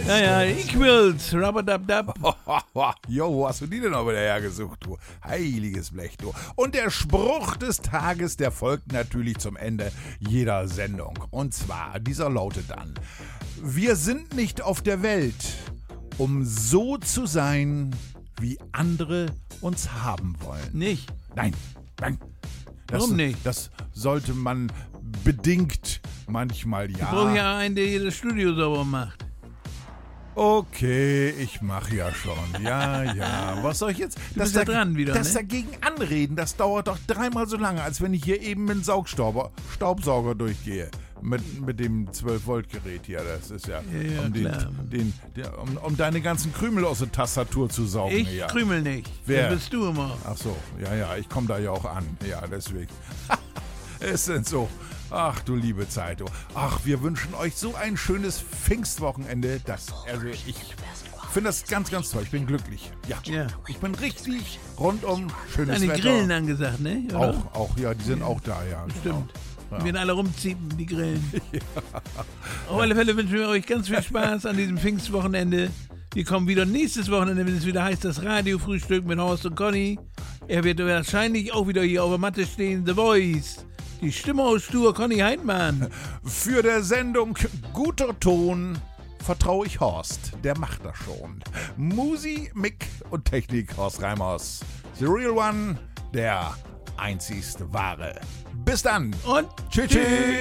Ja, Equals, Rubber-Dub-Dub. Jo, wo hast du die denn auch wieder hergesucht, du? Heiliges Blech, du. Und der Spruch des Tages, der folgt natürlich zum Ende jeder Sendung. Und zwar, dieser lautet dann: Wir sind nicht auf der Welt, um so zu sein, wie andere uns haben wollen. Nicht. Nein. Warum nicht? Das sollte man bedingt manchmal, ja. Ich brauche ja einen, der hier das Studio sauber macht. Okay, ich mache ja schon. Ja. Was soll ich jetzt? Du bist da dran wieder, Das ne? dagegen anreden, das dauert doch 3-mal so lange, als wenn ich hier eben mit dem Staubsauger durchgehe. Mit dem 12-Volt-Gerät hier. Das ist ja, klar. um deine ganzen Krümel aus der Tastatur zu saugen. Ich ja. krümel nicht. Wer? Das bist du immer. Ach so, ja, ich komme da ja auch an. Ja, deswegen. Es sind so. Ach, du liebe Zeit. Du. Ach, wir wünschen euch so ein schönes Pfingstwochenende. Ich finde das ganz, ganz toll. Ich bin glücklich. Ja. Ich bin richtig rundum schönes Deine Wetter. Grillen angesagt, ne? Oder? Auch, ja, die sind auch da, ja. Stimmt. Genau. Die werden alle rumziehen, die Grillen. Auf alle Fälle wünschen wir euch ganz viel Spaß an diesem Pfingstwochenende. Wir kommen wieder nächstes Wochenende, wenn es wieder heißt, das Radiofrühstück mit Horst und Conny. Er wird wahrscheinlich auch wieder hier auf der Matte stehen, The Voice. Die Stimme aus Stur, Conny Heidmann. Für der Sendung Guter Ton vertraue ich Horst. Der macht das schon. Musi, Mick und Technik Horst Reimers. The Real One, der einzigste Wahre. Bis dann. Und Tschüss.